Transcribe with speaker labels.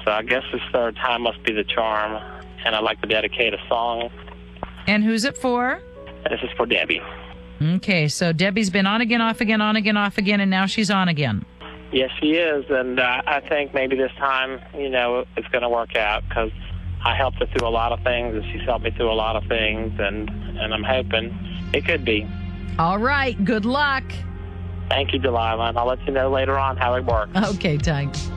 Speaker 1: So I guess this third time must be the charm. And I'd like to dedicate a song.
Speaker 2: And who's it for?
Speaker 1: This is for Debbie.
Speaker 2: Okay, so Debbie's been on again, off again, on again, off again, and now she's on again.
Speaker 1: Yes, she is. And I think maybe this time, it's going to work out because I helped her through a lot of things, and she's helped me through a lot of things, and I'm hoping it could be.
Speaker 2: All right, good luck.
Speaker 1: Thank you, Delilah, and I'll let you know later on how it works.
Speaker 2: Okay, thanks.